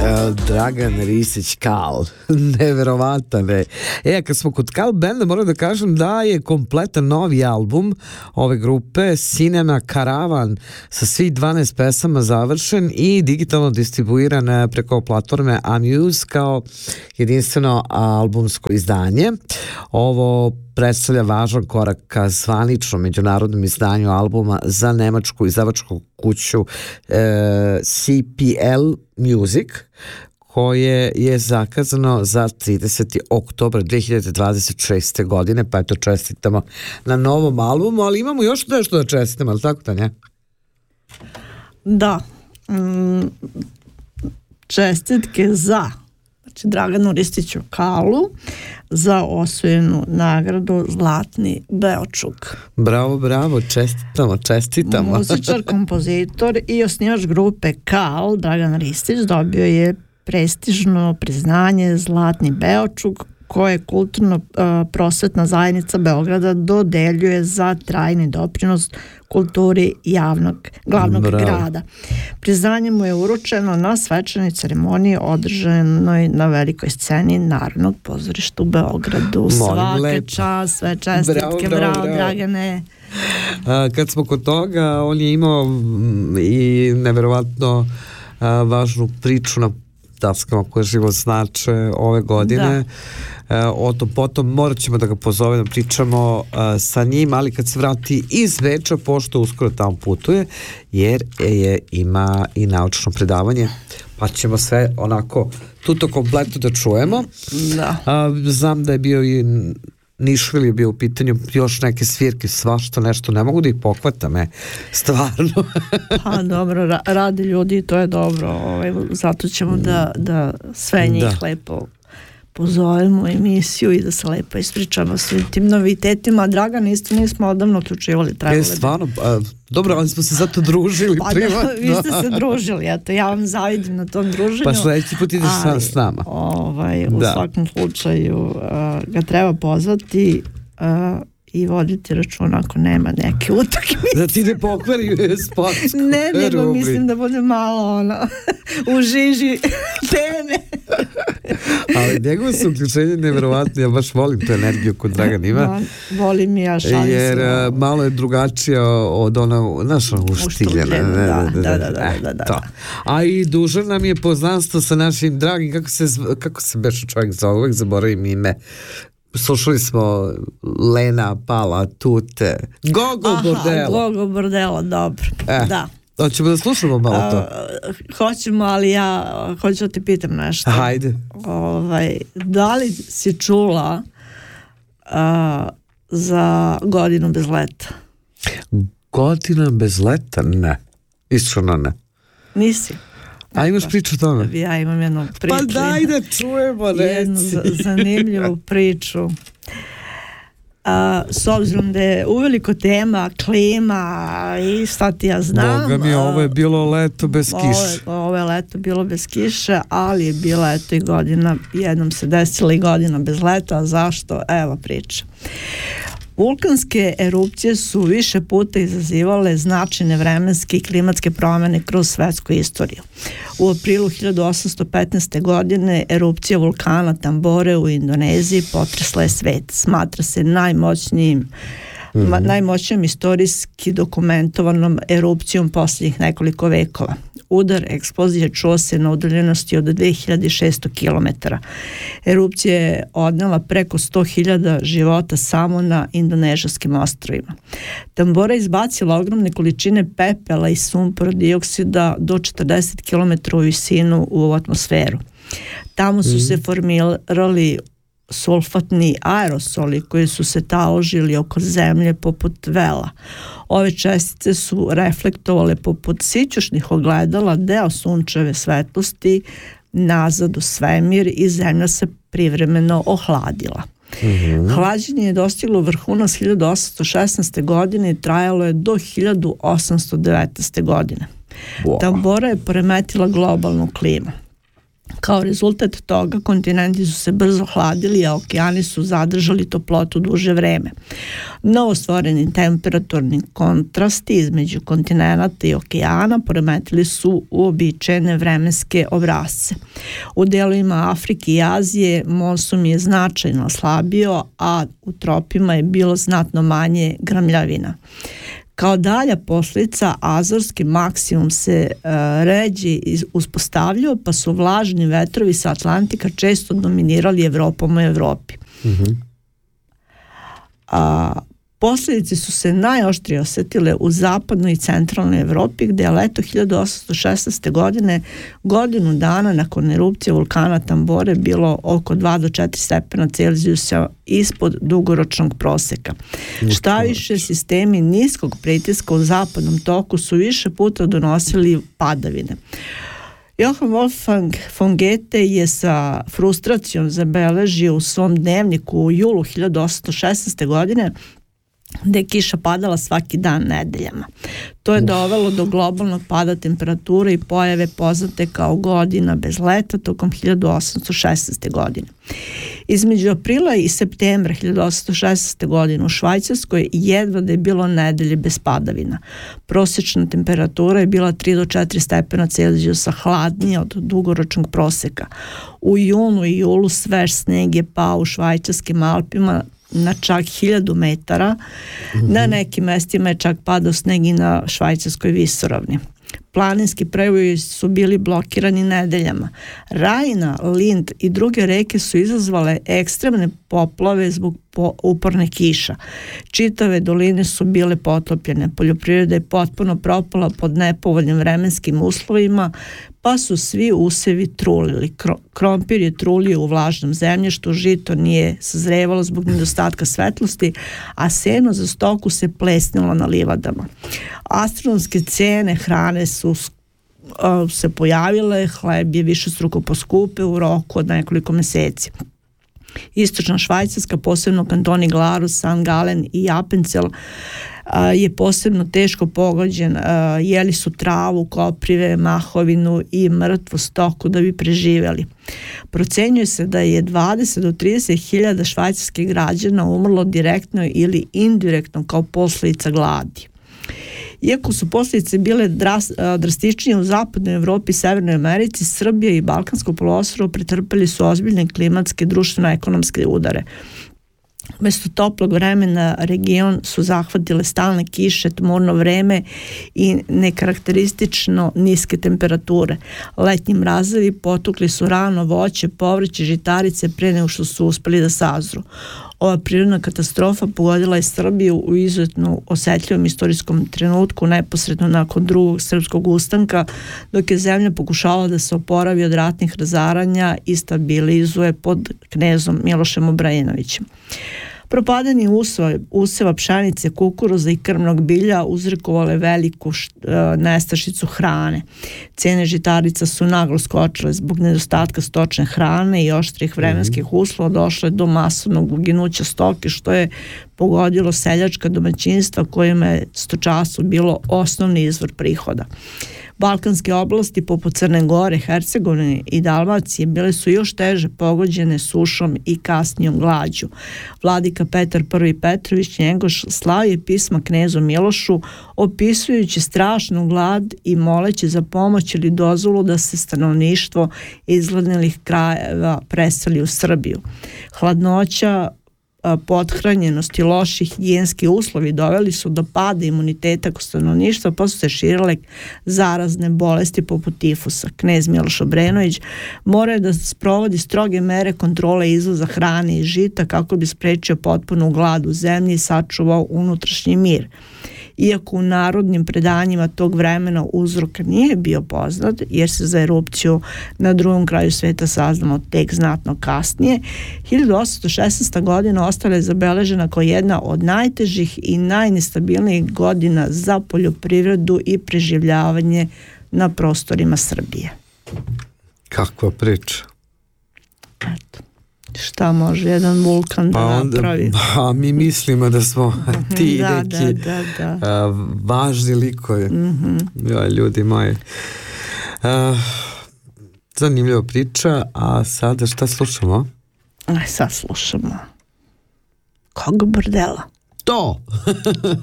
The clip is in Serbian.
Dragan Ristić, Kal. Neverovatan je. Kad smo kod Kal benda, moram da kažem da je kompletan novi album ove grupe Cinema Caravan sa svih 12 pesama završen i digitalno distribuiran preko platforme Amuse kao jedinstveno albumsko izdanje. Ovo predstavlja važan korak ka zvaničnom međunarodnom izdanju albuma za nemačku izdavačku kuću CPL Music, koje je zakazano za 30. oktobar 2026. godine, pa eto čestitamo na novom albumu, ali imamo još nešto da čestitamo, ali tako Tanja? Da, čestitke za Draganu Ristiću Kalu za osvojenu nagradu Zlatni Beočuk. Bravo, čestitamo. Muzičar, kompozitor i osnivač grupe Kal, Dragan Ristić, dobio je prestižno priznanje Zlatni Beočuk koje kulturno-prosvetna zajednica Beograda dodeljuje za trajni doprinos kulturi glavnog grada. Priznanje mu je uručeno na svečanoj ceremoniji održanoj na velikoj sceni Narodnog pozorišta u Beogradu. Svaka čast, sve čestitke, bravo Dragane. Kad smo kod toga, on je imao i neverovatno važnu priču na daskama koje život znače ove godine. O tom potom morat ćemo da ga pozove da pričamo sa njim, ali kad se vrati iz Beča, pošto uskoro tamo putuje, jer ima i naučno predavanje, pa ćemo sve onako tuto kompletno da čujemo. Znam da je bio i Nišvili je bio u pitanju, još neke svirke, svašta nešto, ne mogu da ih pohvatam, stvarno. Pa dobro, rade ljudi i to je dobro, zato ćemo da sve njih lepo pozovemo u emisiju i da se lepo ispričamo svim tim novitetima. Dragan, isto nismo odavno uključivali. Stvarno, dobro, ali smo se zato družili. Pa da, vi ste se družili, eto, ja vam zavidim na tom druženju. Pa sledeći put ideš s nama. U svakom slučaju ga treba pozvati i voditi računa ako nema neke utakmice. Da ti ne pokvari sportsku. Ne, nego mislim da bude malo u žiži teme. Ali njegovo su uključenje nevjerovatno, ja baš volim tu energiju koju Dragan ima. Volim i ja, šalim se. Jer malo je drugačija od ona naša uštiljena. Da. A i dužan nam je poznanstvo sa našim dragim, kako se beše čovjek zove, uvek zaboravim ime. Slušali smo Lena, Pala, Tute, Gogo Bordela. Gogo Bordela, dobro, da. Hoćemo da slušamo malo to? Hoćemo, ali ja hoću da te pitam nešto. Hajde. Da li si čula za Godinu bez leta? Godina bez leta? Ne. Iskreno ne. Nisi? A imaš priču o tome? Ja imam jednu priču. Pa daj da čujemo, reci. Jednu zanimljivu priču. S obzirom da je uveliko tema klima i šta ti ja znam. Boga mi, ovo je bilo leto bez kiše. Ovo je leto bilo bez kiše, ali je bila eto i godina, jednom se desila i godina bez leta, a zašto? Evo priča. Vulkanske erupcije su više puta izazivale značajne vremenske i klimatske promjene kroz svetsku istoriju. U aprilu 1815. godine erupcija vulkana Tambore u Indoneziji potresla je svet. Smatra se najmoćnijom istorijski dokumentovanom erupcijom posljednjih nekoliko vekova. Udar eksplozije čuo se na udaljenosti od 2600 km. Erupcija je odnela preko 100.000 života samo na indonežanskim ostrvima. Tambora izbacila ogromne količine pepela i sumpor dioksida do 40 km u visinu u atmosferu. Tamo su se formirali sulfatni aerosoli koji su se taložili oko zemlje poput vela. Ove čestice su reflektovale poput sićušnih ogledala deo sunčeve svetlosti nazad u svemir i zemlja se privremeno ohladila. Hlađenje je dostiglo vrhunac 1816. godine i trajalo je do 1819. godine. Tambora je poremetila globalnu klimu. Kao rezultat toga kontinenti su se brzo hladili, a okeani su zadržali toplotu duže vreme. Novostvoreni temperaturni kontrasti između kontinenata i okeana poremetili su uobičajene vremenske obrasce. U delovima Afrike i Azije monsun je značajno slabio, a u tropima je bilo znatno manje grmljavina. Kao dalja posljedica, azorski maksimum se ređe uspostavljao, pa su vlažni vetrovi sa Atlantika često dominirali Evropom u Evropi. Posljedice su se najoštrije osjetile u zapadnoj i centralnoj Evropi, gdje je leto 1816. godine, godinu dana nakon erupcije vulkana Tambore, bilo oko 2 do 4 stepena Celzijusa ispod dugoročnog proseka. Šta više, sistemi niskog pritiska u zapadnom toku su više puta donosili padavine. Johann Wolfgang von Goethe je sa frustracijom zabeležio u svom dnevniku u julu 1816. godine gde je kiša padala svaki dan nedeljama. To je dovelo do globalnog pada temperature i pojave poznate kao godina bez leta tokom 1816. godine. Između aprila i septembra 1816. godine u Švajcarskoj jedva da je bilo nedelje bez padavina. Prosječna temperatura je bila 3 do 4 stepena Celzijusa hladnije od dugoročnog proseka. U junu i julu svež sneg je pao u švajcarskim Alpima na čak 1000 metara. Na nekim mestima je čak padao sneg i na švajcarskoj visoravni. Planinski prevoji su bili blokirani nedeljama. Rajna, Lind i druge reke su izazvale ekstremne poplave zbog uporne kiša. Čitave doline su bile potopljene. Poljoprivreda je potpuno propala pod nepovoljnim vremenskim uslovima, pa su svi usevi trulili. Krompir je trulio u vlažnom zemljištu, žito nije sazrevalo zbog nedostatka svetlosti, a seno za stoku se plesnilo na livadama. Astronomske cene hrane su se pojavile, hleb je višestruko poskupeo u roku od nekoliko meseci. Istočna Švajcarska, posebno kantoni Glarus, St. Gallen i Appenzell, je posebno teško pogođen. Jeli su travu, koprive, mahovinu i mrtvu stoku da bi preživjeli. Procenjuje se da je 20 do 30 hiljada švajcarskih građana umrlo direktno ili indirektno kao posljedica gladi. Iako su posljedice bile drastičnije u zapadnoj Evropi i Severnoj Americi, Srbija i Balkansko poluostrvo pretrpeli su ozbiljne klimatske, društveno-ekonomske udare. Umesto toplog vremena region su zahvatile stalne kiše, tmurno vreme i nekarakteristično niske temperature. Letnji mrazevi potukli su rano voće, povrće, žitarice pre nego što su uspeli da sazru. Ova prirodna katastrofa pogodila je Srbiju u izuzetno osetljivom istorijskom trenutku neposredno nakon drugog srpskog ustanka, dok je zemlja pokušavala da se oporavi od ratnih razaranja i stabilizuje pod knezom Milošem Obrenovićem. Propadanje useva pšenice, kukuruza i krmnog bilja uzrokovale veliku nestašicu hrane. Cene žitarica su naglo skočile zbog nedostatka stočne hrane i oštrih vremenskih uslova, došlo je do masovnog uginuća stoke, što je pogodilo seljačka domaćinstva kojima je stočarstvo bilo osnovni izvor prihoda. Balkanske oblasti poput Crne Gore, Hercegovine i Dalmacije bile su još teže pogođene sušom i kasnijom glađu. Vladika Petar I Petrović Njegoš slavio pisma knezu Milošu opisujući strašnu glad i moleći za pomoć ili dozvolu da se stanovništvo izgladnelih krajeva preseli u Srbiju. Hladnoća, pothranjenost i loši higijenski uslovi doveli su do pada imuniteta kod stanovništva, pa su se širile zarazne bolesti poput tifusa. Knez Miloš Obrenović morao da sprovodi stroge mere kontrole izvoza hrane i žita kako bi sprečio potpunu glad u zemlji i sačuvao unutrašnji mir. Iako u narodnim predanjima tog vremena uzrok nije bio poznat, jer se za erupciju na drugom kraju sveta saznamo tek znatno kasnije, 1816. godina ostala je zabeležena kao jedna od najtežih i najnestabilnijih godina za poljoprivredu i preživljavanje na prostorima Srbije. Kakva priča. Eto. Šta može jedan vulkan da napravi? Pa mi mislimo da smo ti neki važni likovi. Ljudi moji. Zanimljiva priča, a sada šta slušamo? Sad slušamo Kog bordela? To!